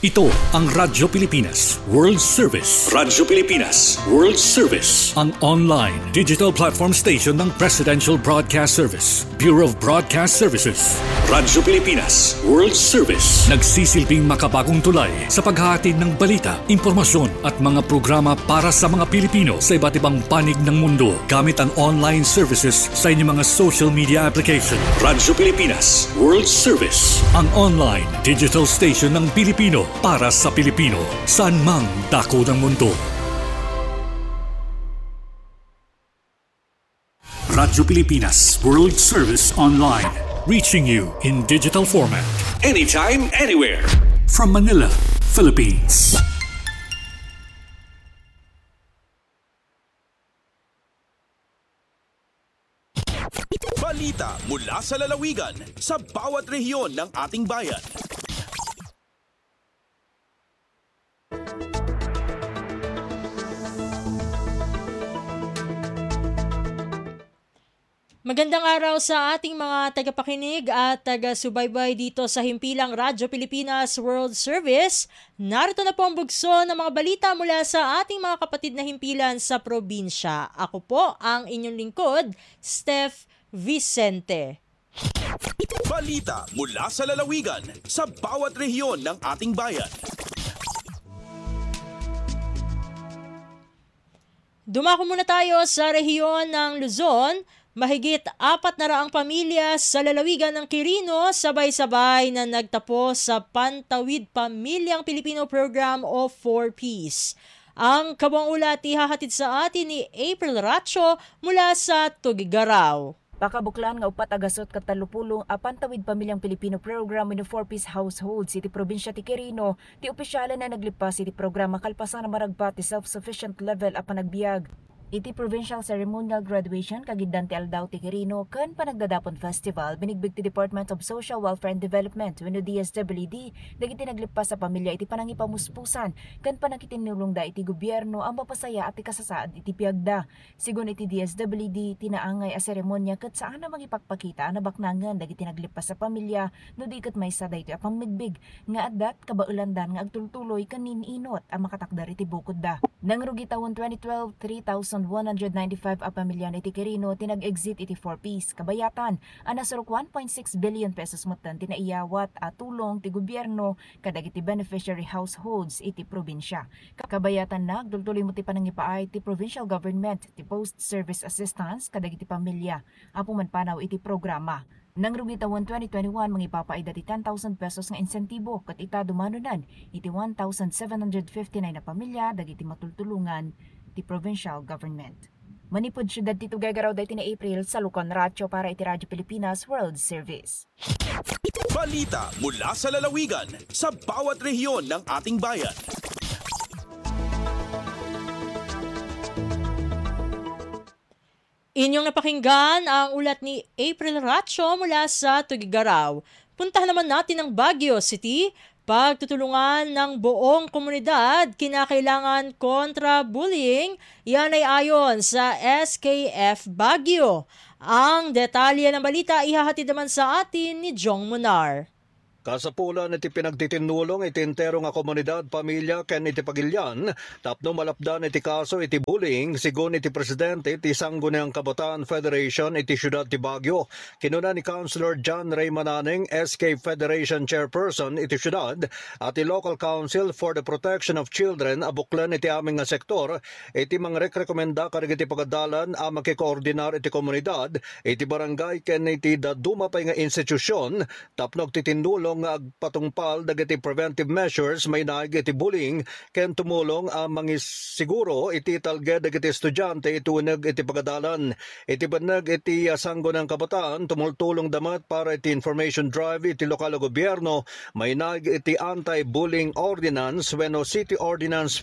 Ito ang Radyo Pilipinas World Service. Radyo Pilipinas World Service. Ang online digital platform station ng Presidential Broadcast Service, Bureau of Broadcast Services. Radyo Pilipinas World Service. Nagsisilbing makabagong tulay sa paghahatid ng balita, impormasyon at mga programa para sa mga Pilipino sa iba't ibang panig ng mundo gamit ang online services sa inyong mga social media application. Radyo Pilipinas World Service. Ang online digital station ng Pilipino para sa Pilipino, saan mang dako ng mundo. Radyo Pilipinas World Service Online, reaching you in digital format, anytime, anywhere. From Manila, Philippines. Balita mula sa lalawigan sa bawat rehiyon ng ating bayan. Magandang araw sa ating mga tagapakinig at taga-subaybay dito sa himpilang Radyo Pilipinas World Service. Narito na po ang bugso ng mga balita mula sa ating mga kapatid na himpilan sa probinsya. Ako po ang inyong lingkod, Steph Vicente. Balita mula sa lalawigan sa bawat rehiyon ng ating bayan. Dumako muna tayo sa rehiyon ng Luzon. Mahigit 400 pamilya sa lalawigan ng Quirino sabay-sabay na nagtapos sa Pantawid Pamilyang Pilipino Program of 4Ps. Ang kabuang ulat ihahatid sa atin ni April Racho mula sa Tugigaraw. Pakabuklan nga upat agasot katalupulong a Pantawid Pamilyang Pilipino Program in the 4Ps households iti probinsya ti Quirino, ti opisyalan na naglipas iti programa kalpasan na maragpat ti self-sufficient level a panagbiag. Iti provincial ceremonial graduation kagiddan ti Aldao ti Quirino ken panagdadapon festival binigbig ti Department of Social Welfare and Development wenno DSWD dagiti naglipas sa pamilya iti panangipamuspusan ken panakitinulong da iti gobyerno ang mapasaya at ikasasaad iti piagda. Sigon iti DSWD tinaangay a seremonya ket saan na magipakpakita na baknangan dagiti naglipas sa pamilya no di ket maysa daytoy a pamigbig nga addat kabaulandan nga agtultuloy ken nininot ang makatakder iti bukod da. Nang rugi tawon 2012 3,195 a pamilya iti Quirino tinag-exit iti 4Ps kabayatan ang nasurok 1.6 billion pesos mutan tinaiyawat at tulong ti gobyerno kadagiti beneficiary households iti probinsya. Kabayatan nagdultuloy mo ti panangipaay ti provincial government ti post-service assistance kadagiti pamilya apo man panaw iti programa. Nang rugi tawon 2021 mangipapaida ti 10,000 pesos nga insentibo ket ita dumanunan iti 1,759 na pamilya dagiti matultulungan ti provincial government. Manipod syudad ti Tugigaraw daytoy ni April sa Lucon Racho para iti Radyo Pilipinas World Service. Balita mula sa lalawigan sa bawat rehiyon ng ating bayan. Inyong napakinggan ang ulat ni April Racho mula sa Tugigaraw. Puntahan naman natin ang Baguio City. Pagtutulungan ng buong komunidad, kinakailangan kontra bullying, yan ay ayon sa SKF Baguio. Ang detalye ng balita ihahatid naman sa atin ni Jong Munar. Kasapulan iti pinagtitinulong iti entero nga komunidad, pamilya ken iti pagilyan tapno malapdan iti kaso iti bullying sigon iti presidente iti Sangguniang Kabataan Federation iti siyudad ti Baguio. Kinuna ni Councilor John Ray Mananeng, SK Federation Chairperson iti siyudad at iti Local Council for the Protection of Children abuklan iti aming nga sektor iti mangrekomenda kadagiti pagadalan a makikoordinar iti komunidad iti barangay ken iti daduma pay nga institusyon tapno titinulong nga agpatungpal dagiti preventive measures may naig iti bullying ken tumulong ang mangisiguro iti talged dagiti estudyante ituneg iti pagadalan. Iti banag iti Sangguniang Kabataan tumultulong damat para iti information drive iti lokal gobyerno may naig iti anti-bullying ordinance wenno City Ordinance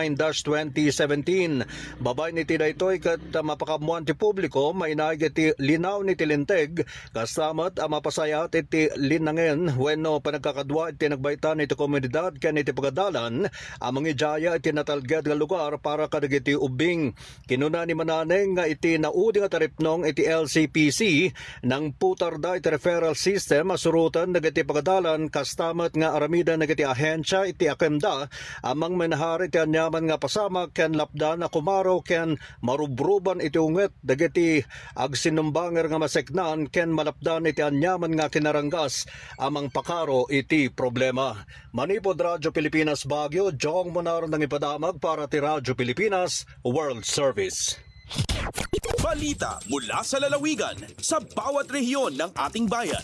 59-2017. Babay niti daytoy ket mapakamuan ti publiko may naig iti linaw ni tilinteg kastamat ang mapasayat iti linangen wenno wenno panagkakadwa iti nagbaitan iti komunidad ken iti pagadalan amang ijaya iti natalged nga lugar para kadagiti ubing. Kinuna ni Mananeng nga iti naudi nga taripnong iti LCPC nang putarda iti referral system masurutan dagiti pagadalan kastamat nga aramida dagiti ahensya iti akemda amang menahari iti anyaman nga pasama ken lapdan na kumaro ken marubruban iti unget dagiti agsinumbanger nga maseknan ken malapdan iti anyaman nga kinaranggas amang pakaro iti problema. Manipod Radyo Pilipinas Baguio, Jong Monar nang ipadamag para ti Radyo Pilipinas World Service. Balita mula sa lalawigan sa bawat rehiyon ng ating bayan.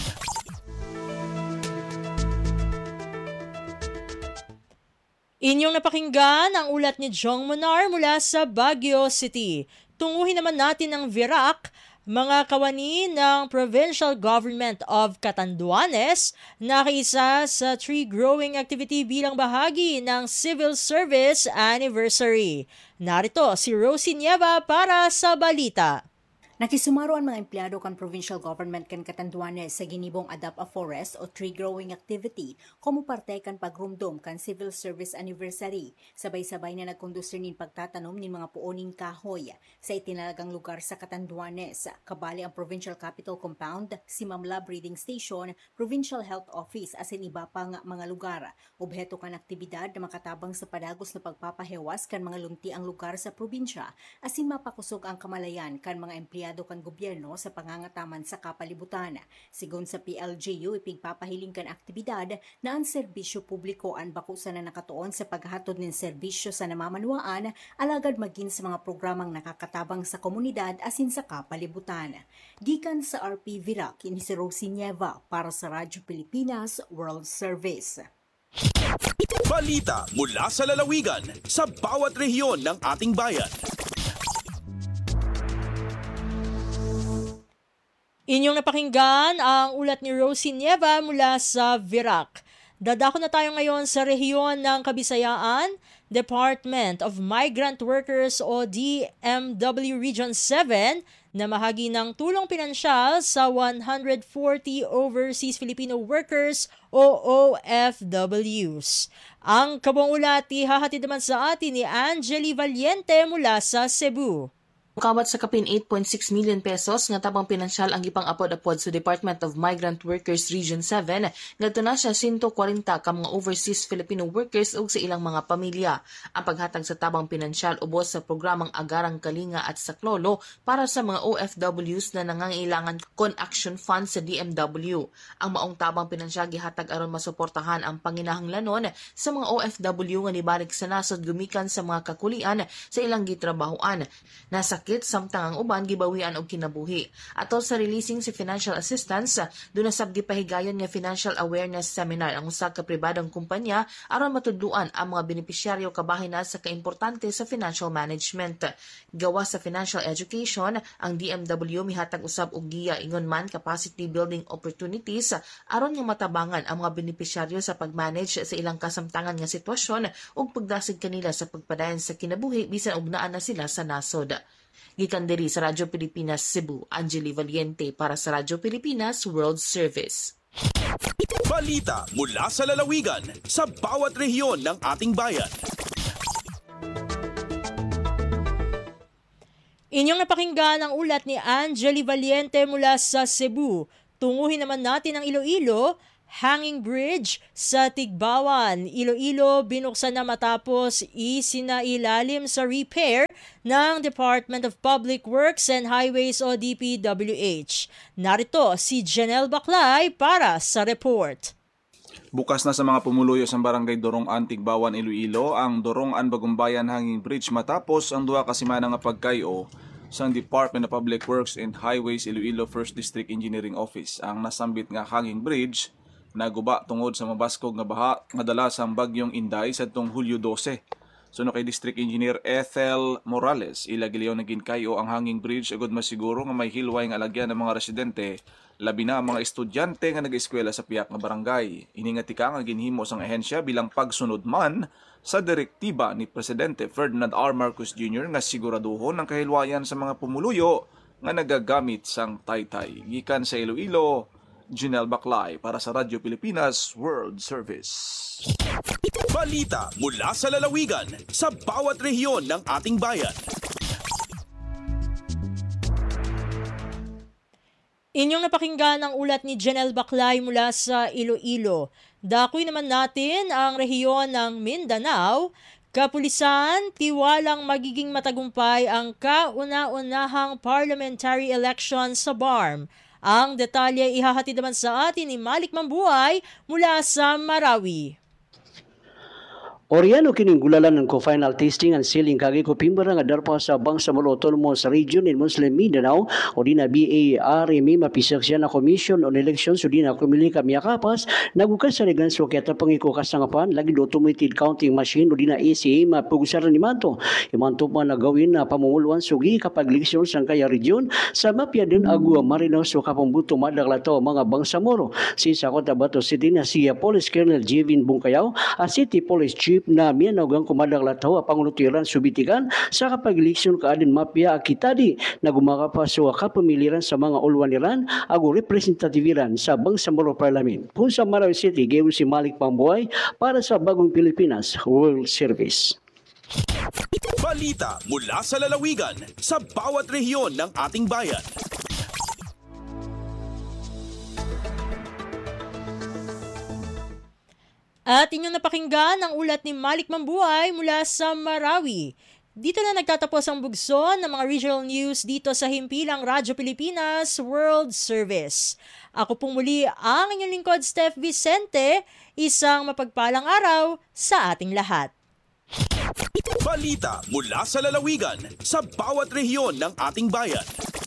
Inyong napakinggan ang ulat ni Jong Monar mula sa Baguio City. Tunguhin naman natin ang Virac, mga kawani ng Provincial Government of Catanduanes nakiisa sa tree growing activity bilang bahagi ng Civil Service Anniversary. Narito si Rosie Nieva para sa balita. Nakisumaro ang mga empleyado kan Provincial Government kan Catanduanes sa ginibong Adopt a Forest o tree growing activity como parte kan pagrumdom kan Civil Service Anniversary. Sabay-sabay na nagkondusir nin pagtatanom nin mga puoning kahoy sa itinalagang lugar sa Catanduanes. Kabali ang Provincial Capital Compound, si Mamla Breeding Station, Provincial Health Office asin iba pang mga lugar. Obheto kan aktibidad na makatabang sa padagos na pagpapahewas kan mga lunti ang lugar sa probinsya asin mapakusog ang kamalayan kan mga empleyado kan gobyerno sa pangangataman sa kapalibutan. Sigon sa PLGU, ipigpapahiling kan aktibidad na ang serbisyo publiko ang bakusan na nakatuon sa paghatod ng serbisyo sa namamanuaan alagad maging sa mga programang nakakatabang sa komunidad asin sa kapalibutan. Gikan sa RP Virac, ini si Rosie Nieva para sa Radyo Pilipinas World Service. Balita mula sa lalawigan sa bawat rehiyon ng ating bayan. Inyong napakinggan ang ulat ni Rosie Nieva mula sa Virac. Dadako na tayo ngayon sa rehiyon ng Kabisayaan. Department of Migrant Workers o DMW Region 7 na mahagi ng tulong pinansyal sa 140 overseas Filipino workers o OFWs. Ang kabuang ulat ihahatid naman sa atin ni Angeli Valiente mula sa Cebu. Kawat sa kapin 8.6 million pesos nga tabang pinansyal ang gipang apod-apod sa Department of Migrant Workers Region 7 ngadto na siya 140 ka mga overseas Filipino workers ug sa ilang mga pamilya. Ang paghatag sa tabang pinansyal ubos sa programang Agarang Kalinga at Saklolo para sa mga OFWs na nangangailangan kon action fund sa DMW. Ang maong tabang pinansyal gihatag aron masuportahan ang panginahanglanon sa mga OFW nga nibalik sa nasod gumikan sa mga kakulian sa ilang gitrabahoan. Nasakit samtang ang uban gibawian og kinabuhi. Atol sa releasing si financial assistance, doon na sab gipahigayon nga financial awareness seminar ang usa ka pribadong kumpanya aron matudluan ang mga benepisyaryo kabahin na sa kaimportante sa financial management. Gawa sa financial education, ang DMW mihatag usab og giya ingon man capacity building opportunities aron nga matabangan ang mga benepisyaryo sa pagmanage sa ilang kasamtangan nga sitwasyon ug pagdasig kanila sa pagpadayon sa kinabuhi bisan og naa na sila sa nasod. Gikan diri sa Radyo Pilipinas Cebu, Angeli Valiente para sa Radyo Pilipinas World Service. Balita mula sa lalawigan sa bawat rehiyon ng ating bayan. Inyong napakinggan ang ulat ni Angeli Valiente mula sa Cebu. Tunguhin naman natin ang Iloilo. Hanging Bridge sa Tigbawan, Iloilo binuksan na matapos isinailalim sa repair ng Department of Public Works and Highways o DPWH. Narito si Janelle Baclay para sa report. Bukas na sa mga pumuluyo sa barangay Dorong-an, Tigbawan, Iloilo ang Dorong-an Bagumbayan Hanging Bridge matapos ang duha ka semana nga pagkayo sa Department of Public Works and Highways Iloilo 1st District Engineering Office. Ang nasambit nga hanging bridge naguba tungod sa mabaskog nga baha nga dala sa bagyong Inday sadtong Hulyo 12. Suno kay District Engineer Ethel Morales, ilagiliw na ginkayo ang hanging bridge agud masiguro nga may hilway nga alagyan ng mga residente, labi na ang mga estudyante nga nag-eskwela sa piyak nga barangay. Iningati ka nga ginhimo sang ahensya bilang pagsunod man sa direktiba ni Presidente Ferdinand R. Marcos Jr. nga siguraduhon ang kahilwayan sa mga pumuluyo nga nagagamit sang taytay. Gikan sa Iloilo, Janelle Baclay para sa Radyo Pilipinas World Service. Balita mula sa lalawigan sa bawat rehiyon ng ating bayan. Inyong napakinggan ang ulat ni Janelle Baclay mula sa Iloilo. Dakoy naman natin ang rehiyon ng Mindanao. Kapulisan, tiwalang magiging matagumpay ang kauna-unahang parliamentary election sa BARM. Ang detalye ihahatid naman sa atin ni Malik Mambuhay mula sa Marawi. Oriano kining gulalan ng final tasting and sealing kagi ko pimbara nga darpa sa Bangsamoro Autonomous Region in Muslim Mindanao o di na BARMI mapisak siya na Commission on Elections o di na kumili kami akapas nagukan sa regan so kaya pangiko kasangapan lagi do automated counting machine o di na ECA mapugusaran ni Manto imanto pa na gawin na pamumuluan sugi kapag eleksyon sa kaya region sa mapya din agua marinaw so kapambuto madaglato mga Bangsamoro si Sakota Bato City na siya Police Colonel Jevin Bungkayaw at City Police Chief na miyanawgang kumadaglato pangulutiran subitigan sa kapag-eleksyon kaadin mapya akitadi na gumaka sa kapamiliran sa mga ulwaniran ago representativiran sa Bangsamoro Parliament. Kung sa Marawi City, gayon si Malik Pambuhay para sa Bagong Pilipinas World Service. Balita mula sa lalawigan sa bawat rehiyon ng ating bayan. At inyong napakinggan ang ulat ni Malik Mambuhay mula sa Marawi. Dito na nagtatapos ang bugson ng mga regional news dito sa himpilang Radyo Pilipinas World Service. Ako pong muli ang inyong lingkod Steph Vicente. Isang mapagpalang araw sa ating lahat. Balita mula sa lalawigan sa bawat rehiyon ng ating bayan.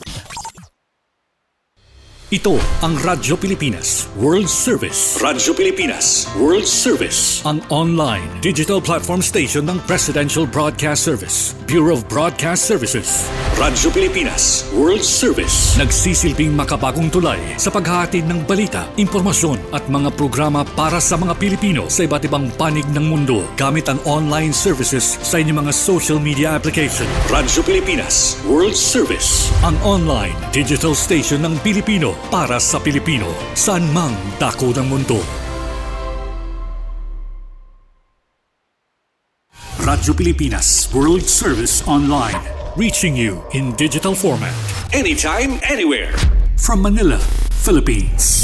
Ito ang Radyo Pilipinas World Service. Radyo Pilipinas World Service. Ang online digital platform station ng Presidential Broadcast Service, Bureau of Broadcast Services. Radyo Pilipinas World Service. Nagsisilbing makabagong tulay sa paghahatid ng balita, impormasyon at mga programa para sa mga Pilipino sa iba't ibang panig ng mundo gamit ang online services sa inyong mga social media application. Radyo Pilipinas World Service. Ang online digital station ng Pilipino para sa Pilipino, saan mang dako ng mundo. Radyo Pilipinas World Service Online, reaching you in digital format, anytime, anywhere. From Manila, Philippines.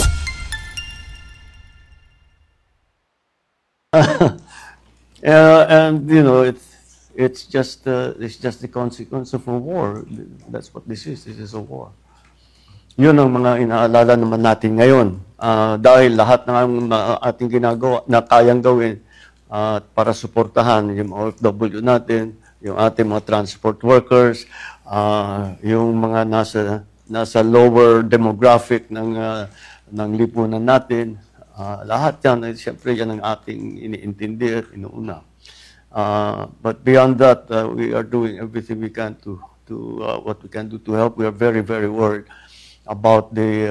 And you know, it's just the consequence of a war. That's what this is. This is a war. Yun ang mga inaalala naman natin ngayon. Dahil lahat ng ating ginagawa na kayang gawin para suportahan yung OFW natin, yung ating mga transport workers, yung mga nasa lower demographic ng lipunan natin, lahat yan, siyempre yan ang ating iniintindi at inuuna. But beyond that, we are doing everything we can to what we can do to help. We are very, very worried about the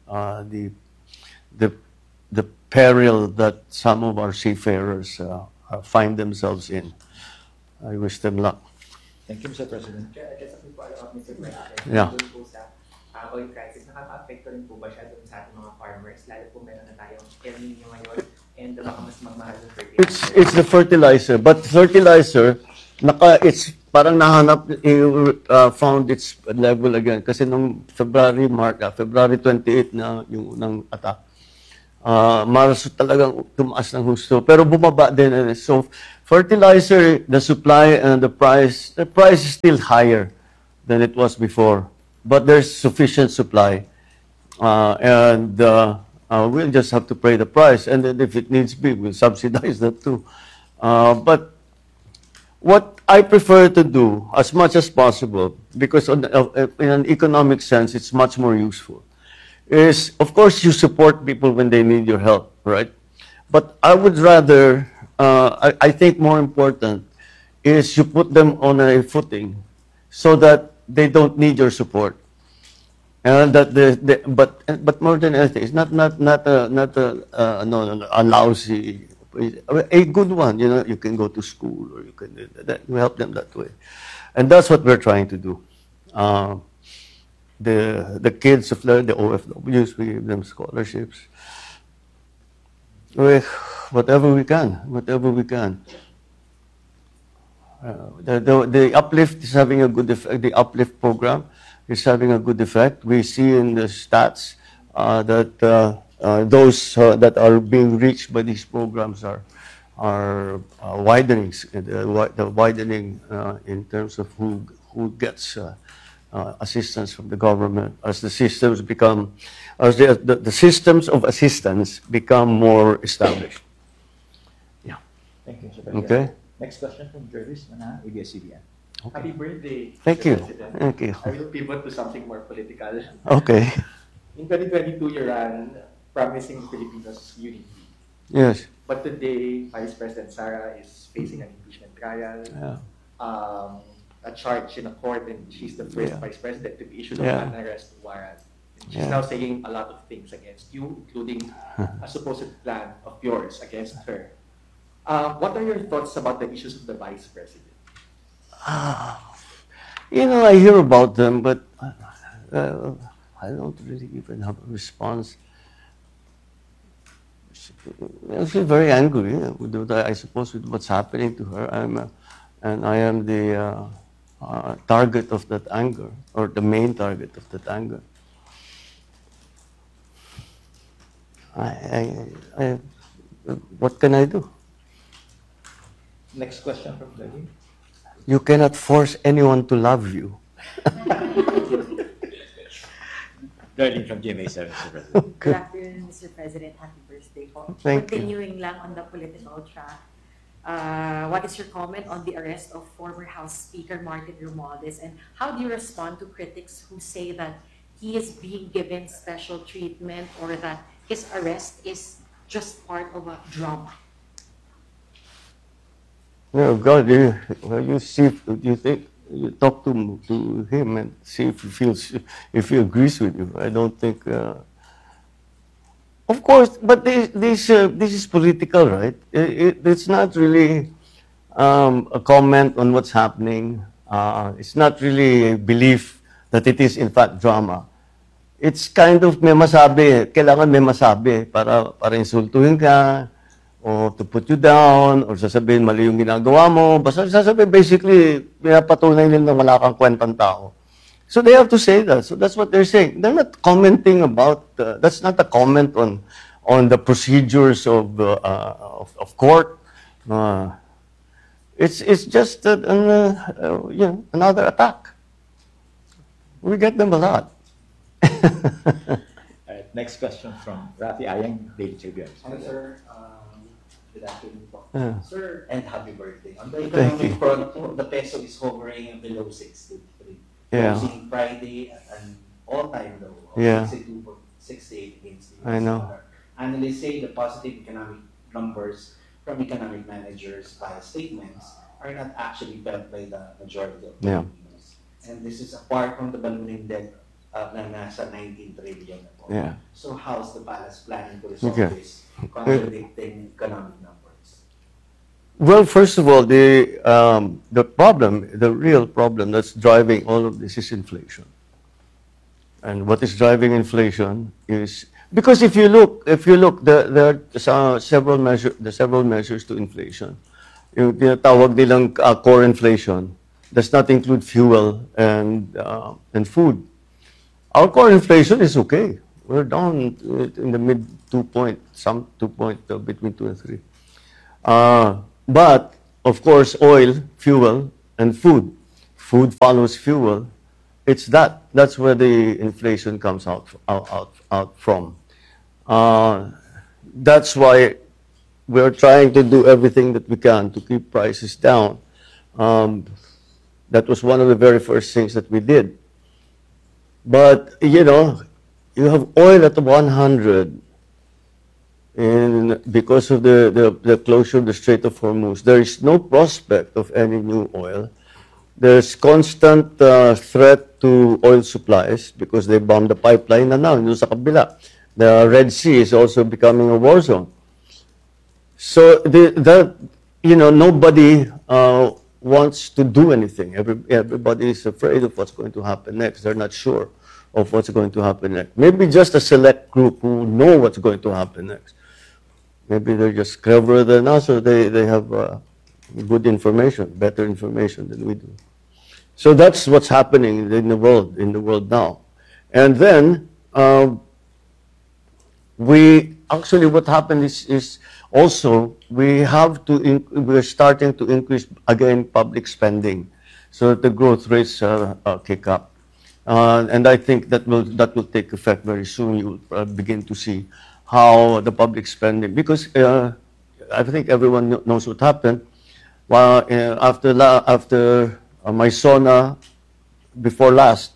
peril that some of our seafarers find themselves in. I wish them luck. Thank you, Mr. President. Just a quick follow-up, Mr. President. Yeah. Doon po sa oil crisis, nakaka-apekto rin po ba siya doon sa ating mga farmers? Lalo po meron na tayong El Nino ngayon and baka mas magmahal ng fertilizer. It's the fertilizer, but fertilizer, it's parang nahanap, found its level again. Kasi nung February 28 na yung unang attack, Marso talagang tumaas ng husto. Pero bumaba din. So, fertilizer, the supply and the price is still higher than it was before. But there's sufficient supply. And we'll just have to pay the price. And then if it needs be, we'll subsidize that too. But what I prefer to do as much as possible, because in an economic sense, it's much more useful, is, of course, you support people when they need your help, right? But I would rather, I think more important, is you put them on a footing so that they don't need your support. And that but more than anything, it's not a lousy, a good one. You know, you can go to school or you can you help them that way, and that's what we're trying to do. the kids of the OFWs, we give them scholarships. Whatever we can. The uplift is having a good effect. The uplift program is having a good effect. We see in the stats that those that are being reached by these programs are widening. The widening in terms of who gets assistance from the government as the systems become, as the systems of assistance become more established. Yeah. Thank you, Mr. Okay. President. Next question from Jervis Mana, ABS-CBN. Okay. Happy birthday, Thank Mr. you. President. Thank you. I will pivot to something more political. Okay. In 2022, you ran promising Filipinos unity. Yes. But today, Vice President Sara is facing an impeachment trial, a charge in a court, and she's the first Vice President to be issued an arrest warrant. And she's now saying a lot of things against you, including a supposed plan of yours against her. What are your thoughts about the issues of the Vice President? I hear about them, but I don't really even have a response. She's very angry, I suppose, with what's happening to her. I am the target of that anger, or the main target of that anger. What can I do? Next question from Darlene. You cannot force anyone to love you. Darlene from GMA7, Mr. President. Good afternoon, Mr. President. Happy birthday po. Thank you. Continuing lang on the political track, what is your comment on the arrest of former House Speaker Martin Romualdez, and how do you respond to critics who say that he is being given special treatment or that his arrest is just part of a drama? No, God, you talk to him and see if he agrees with you. I don't think. Of course, but this is political, right? It's not really a comment on what's happening. It's not really a belief that it is in fact drama. It's kind of may masabi, kailangan may masabi para insultuhin ka, or to put you down, or sasabihin mali yung ginagawa mo. Basta sasabihin, basically, pinapatunay nila na wala kang kwentang tao. So they have to say that. So that's what they're saying. They're not commenting about, that's not a comment on the procedures of court. It's just another attack. We get them a lot. All right, next question from Rafi Ayang, Daily Tribune. Hello, sir. Good afternoon po. Sir, and happy birthday. On the economic front, the peso is hovering below 63. Yeah. Closing Friday at an all-time low of 62.68 against the US I know. dollar. Analysts say the positive economic numbers from economic managers via statements are not actually felt by the majority of Filipinos. And this is apart from the ballooning debt na nasa 19 trillion na po. Yeah. So how's the palace planning to resolve this contradicting economic numbers? Well, first of all, the real problem that's driving all of this is inflation. And what is driving inflation is because if you look, there are several measures to inflation. Yung tinatawag nilang core inflation does not include fuel and food. Our core inflation is okay. We're down in the mid 2 point, between 2 and 3. But of course, oil, fuel, and food. Food follows fuel. It's that's where the inflation comes out from. That's why we're trying to do everything that we can to keep prices down. That was one of the very first things that we did. But, you have oil at 100, and because of the closure of the Strait of Hormuz, there is no prospect of any new oil. There's constant threat to oil supplies because they bombed the pipeline na now, sa kabila. The Red Sea is also becoming a war zone. So, nobody wants to do anything. Everybody is afraid of what's going to happen next. They're not sure of what's going to happen next. Maybe just a select group who know what's going to happen next. Maybe they're just cleverer than us, or they have good information, better information than we do. So that's what's happening in the world now. And then what happened is also we're starting to increase again public spending, so that the growth rates kick up. And I think that will take effect very soon. You will begin to see how the public spending, because I think everyone knows what happened. Well, after my SONA before last,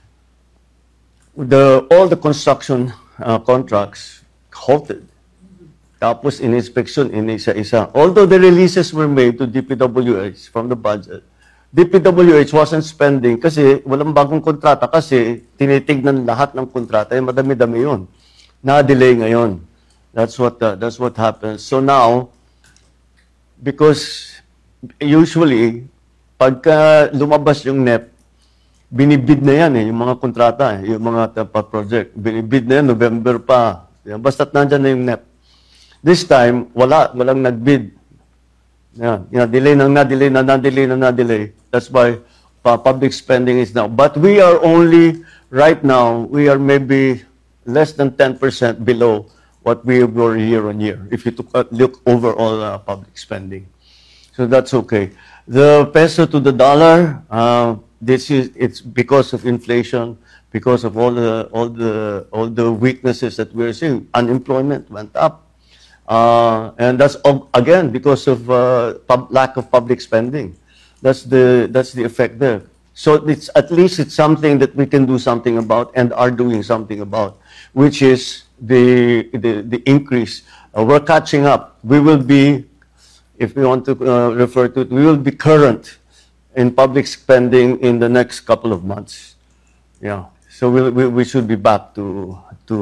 all the construction contracts halted. Tapos in-inspection, in-isa-isa. Although the releases were made to DPWH from the budget, DPWH wasn't spending kasi walang bagong kontrata, kasi tinitignan lahat ng kontrata, madami-dami yun. Na-delay ngayon. That's what happens. So now, because usually, pagka lumabas yung NEP, binibid na yan yung mga kontrata, yung mga project. Binibid na yan, November pa. Basta't nandyan na yung NEP. This time, walang nagbid. Delay na delay. That's why public spending is now. But we are only, right now, we are maybe less than 10% below what we were year on year, if you look overall public spending. So that's okay. The peso to the dollar, it's because of inflation, because of all the weaknesses that we're seeing. Unemployment went up. And that's again because of lack of public spending. That's the effect there. So at least it's something that we can do something about and are doing something about, which is the increase. We're catching up. We will be, if we want to refer to it, we will be current in public spending in the next couple of months. Yeah. So we should be back to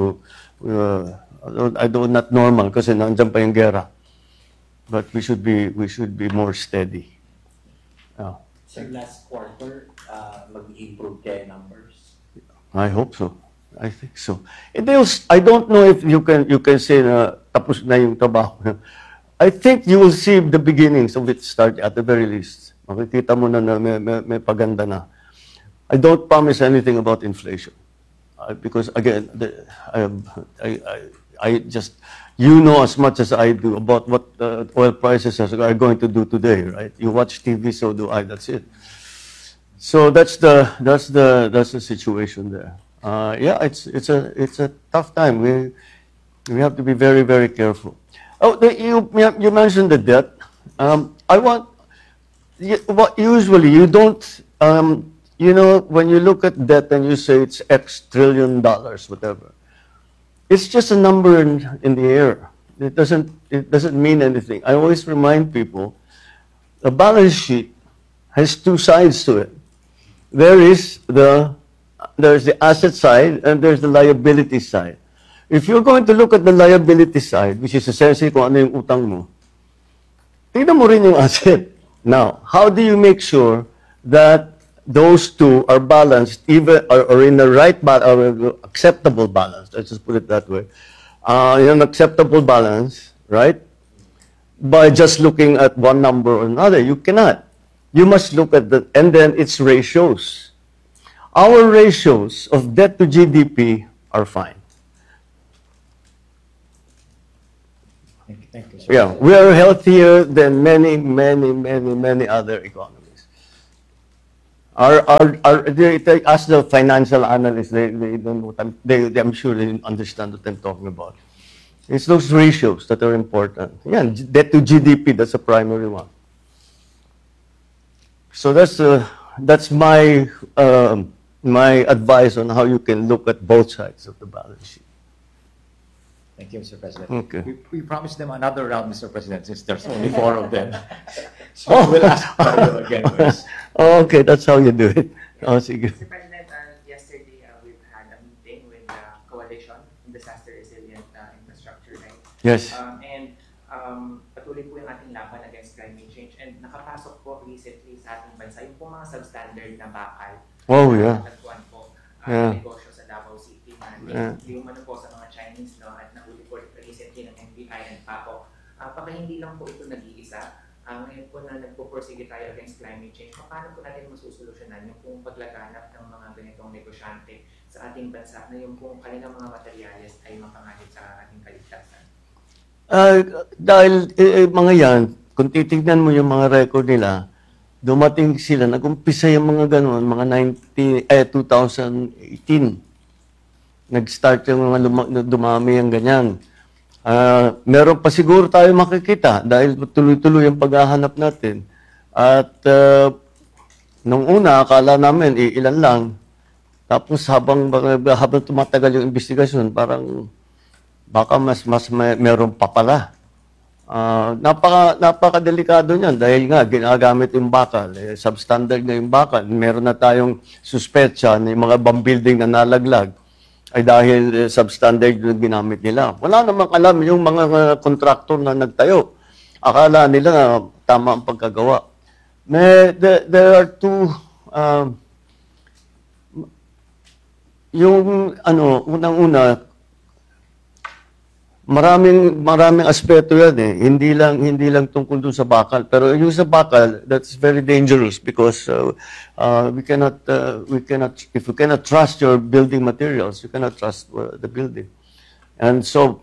not normal kasi nandiyan pa yung gera. But we should be more steady. Yeah. So last quarter, mag-improve kaya numbers? I hope so. I think so. I don't know if you can say na tapos na yung trabaho. I think you will see the beginnings of it start at the very least. Makikita mo na may paganda na. I don't promise anything about inflation. Because again, I just, you know as much as I do about what oil prices are going to do today, right? You watch TV, so do I. That's it. So that's the situation there. Yeah, it's a tough time. We have to be very, very careful. Oh, you mentioned the debt. Usually you don't. When you look at debt and you say it's X trillion dollars, whatever, it's just a number in the air. It doesn't mean anything. I always remind people, the balance sheet has two sides to it. There's the asset side and there's the liability side. If you're going to look at the liability side, which is essentially kung ano yung utang mo, tingnan mo rin yung asset. Now, how do you make sure that those two are balanced, even or in the right or acceptable balance? Let's just put it that way. An acceptable balance, right? By just looking at one number or another, you cannot. You must look at and then its ratios. Our ratios of debt to GDP are fine. Thank you, sir. Yeah, we are healthier than many other economies. They ask the financial analysts, they don't know. I'm sure they understand what I'm talking about. It's those ratios that are important. Yeah, debt to GDP, that's a primary one. So that's my my advice on how you can look at both sides of the balance sheet. Thank you, Mr. President. Okay. We promised them another round, Mr. President, since there's only 4 of them. So we'll ask you again, please. Oh, okay, that's how you do it. Oh, sige. Mr. President, yesterday we've had a meeting with the Coalition on Disaster Resilient Infrastructure, right? Yes. And patuloy po yung ating laban against climate change. And nakapasok po recently sa ating bansa yung po mga substandard na bakal. Oh, yeah. negosyo sa Davao City na yung ano po sa mga Chinese, no, at nahuli po recently ng NBI and PAO. Baka hindi lang po ito nag-iisa. Ngayon po na nagpupursige tayo against climate change, paano po natin masusolusyonan yung pong paglaganap ng mga ganitong negosyante sa ating bansa na yung pong kanilang mga materyales ay mapanganib sa ating kaligtasan? Dahil mga yan, kung titignan mo yung mga record nila, dumating sila, nag-umpisa yung mga gano'n, mga 2018. Nag-start yung mga dumami yung ganyan. Meron pa siguro tayo makikita dahil tuloy-tuloy ang paghahanap natin. At nung una, akala namin ilan lang. Tapos habang tumatagal yung investigasyon, parang baka mas meron pa pala. Napaka-delikado niyan dahil nga ginagamit yung bakal, substandard na yung bakal. Meron na tayong suspetsa na yung mga bomb building na nalaglag ay dahil substandard yung ginamit nila. Wala namang alam yung mga kontraktor na nagtayo. Akala nila na tama ang pagkagawa. There are two yung unang-una, maraming aspeto yan eh. Hindi lang tungkol dun sa bakal. Pero yung sa bakal, that's very dangerous because we cannot if you cannot trust your building materials, you cannot trust the building. And so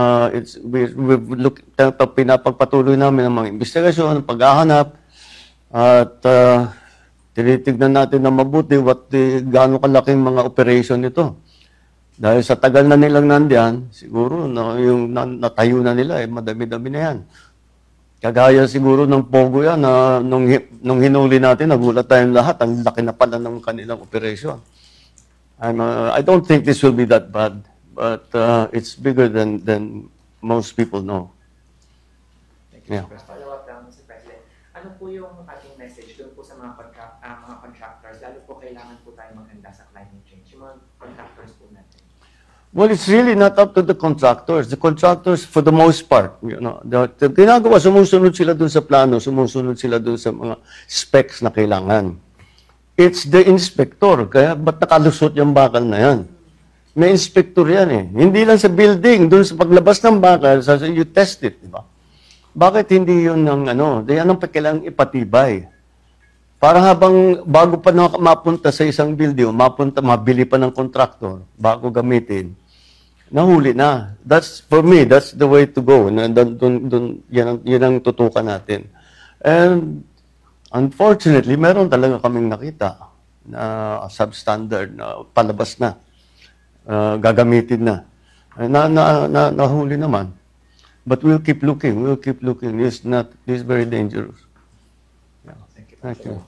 pinapagpatuloy namin ang mga investigasyon, paghahanap at tinitignan natin na mabuti gaano kalaking mga operation nito. Dahil sa tagal na nilang nandiyan, siguro yung natayo na nila, madami-dami na yan. Kagaya siguro ng Pogo yan, na nung hinuli natin, nagulat tayong lahat, ang laki na pala ng kanilang operation. I don't think this will be that bad, but it's bigger than most people know. Thank you. Follow-up lang, Mr. President. Ano po yung ating message doon po sa mga contractors? Lalo po kailangan po tayo maghanda sa climate change. Yung mga contractors po natin. Well, it's really not up to the contractors. The contractors, for the most part, ginagawa, sumusunod sila dun sa plano, sumusunod sila dun sa mga specs na kailangan. It's the inspector. Kaya ba't nakalusot yung bakal na yan? May inspector yan eh. Hindi lang sa building, dun sa paglabas ng bakal, you test it, di ba? Bakit hindi yun ng yan ang kailangang ipatibay? Para bago pa mapunta sa isang building, mabili pa ng contractor, bago gamitin, nahuli na. For me, that's the way to go. Yan ang tutukan natin. And unfortunately, meron talaga kaming nakita na substandard, na palabas na, gagamitin na. Nahuli naman. But we'll keep looking. This is very dangerous. Thank you.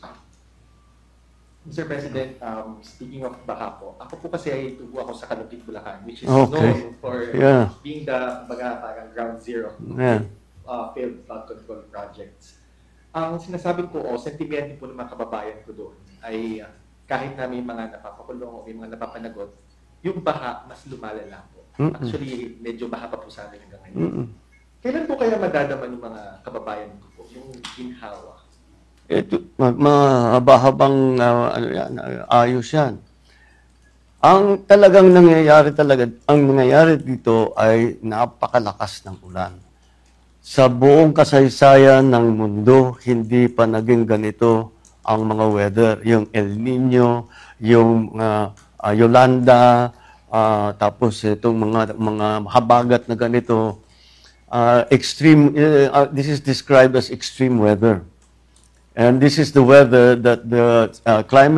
Mr. President, speaking of baha po, ako po kasi ay tubo ako sa Kalupit, Bulacan, which is known for being the parang ground zero failed flood control projects. Ang sinasabi ko sentimento po ng mga kababayan ko doon ay kahit na may mga napapakulong o may mga napapanagot, yung baha mas lumalala po. Actually, medyo baha pa po sa amin hanggang ngayon. Kailan po kaya madadaman yung mga kababayan ko po, yung ginhawa? Mahaba-habang ayos yan. Ang talagang nangyayari dito ay napakalakas ng ulan. Sa buong kasaysayan ng mundo, hindi pa naging ganito ang mga weather. Yung El Nino, yung Yolanda, tapos itong mga habagat na ganito. This is described as extreme weather. And this is the weather that the climate